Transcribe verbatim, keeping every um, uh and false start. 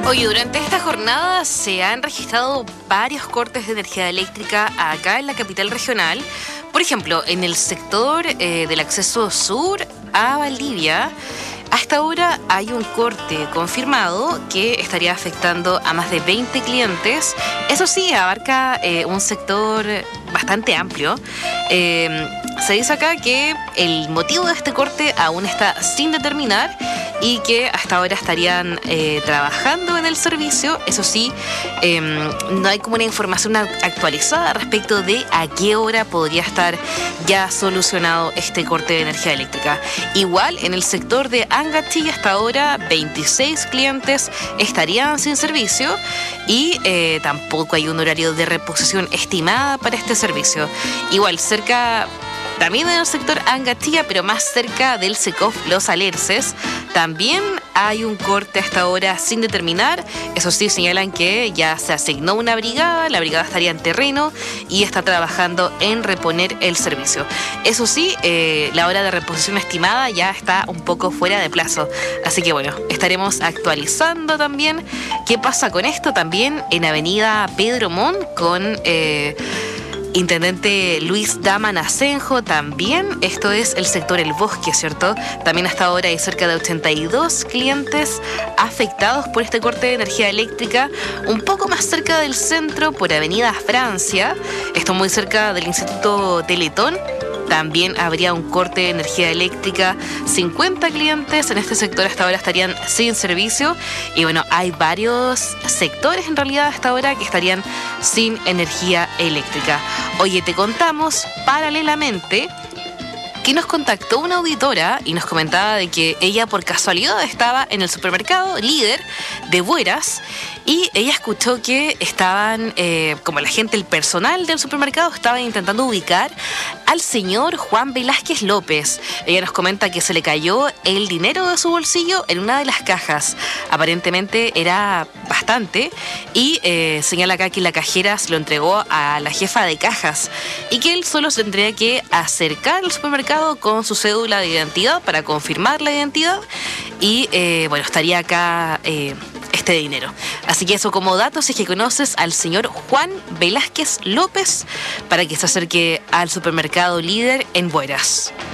Oye, durante esta jornada se han registrado varios cortes de energía eléctrica acá en la capital regional. Por ejemplo, en el sector eh, del acceso sur a Valdivia, hasta ahora hay un corte confirmado que estaría afectando a más de veinte clientes. Eso sí, abarca eh, un sector bastante amplio. Eh, se dice acá que el motivo de este corte aún está sin determinar y que hasta ahora estarían eh, trabajando en el servicio. Eso sí, eh, no hay como una información actualizada respecto de a qué hora podría estar ya solucionado este corte de energía eléctrica. Igual, en el sector de Angachí, hasta ahora veintiséis clientes estarían sin servicio y eh, tampoco hay un horario de reposición estimada para este servicio. Igual, cerca... También en el sector Angachía, pero más cerca del Secov Los Alerces, también hay un corte hasta ahora sin determinar. Eso sí, señalan que ya se asignó una brigada, la brigada estaría en terreno y está trabajando en reponer el servicio. Eso sí, eh, la hora de reposición estimada ya está un poco fuera de plazo. Así que bueno, estaremos actualizando también qué pasa con esto también en Avenida Pedro Montt con... Eh, Intendente Luis Daman Asenjo también. Esto es el sector El Bosque, ¿cierto? También hasta ahora hay cerca de ochenta y dos clientes afectados por este corte de energía eléctrica, un poco más cerca del centro, por Avenida Francia. Esto muy cerca del Instituto Teletón. También habría un corte de energía eléctrica. cincuenta clientes en este sector hasta ahora estarían sin servicio. Y bueno, hay varios sectores en realidad hasta ahora que estarían sin energía eléctrica. Oye, te contamos paralelamente que nos contactó una auditora y nos comentaba de que ella por casualidad estaba en el supermercado Líder de Bueras y ella escuchó que estaban, eh, como la gente, el personal del supermercado estaba intentando ubicar al señor Juan Velázquez López. Ella nos comenta que se le cayó el dinero de su bolsillo en una de las cajas. Aparentemente era bastante y eh, señala acá que la cajera se lo entregó a la jefa de cajas y que él solo se tendría que acercar al supermercado con su cédula de identidad para confirmar la identidad y eh, bueno, estaría acá eh, este dinero. Así que eso como datos, si es que conoces al señor Juan Velázquez López, para que se acerque al supermercado Líder en Bueras.